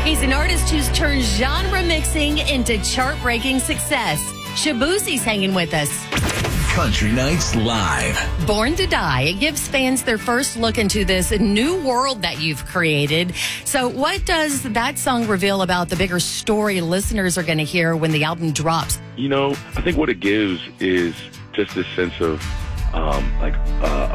He's an artist who's turned genre mixing into chart-breaking success. Shaboozey's hanging with us. Country Nights Live. Born to Die. It gives fans their first look into this new world that you've created. So what does that song reveal about the bigger story listeners are going to hear when the album drops? I think what it gives is just this sense of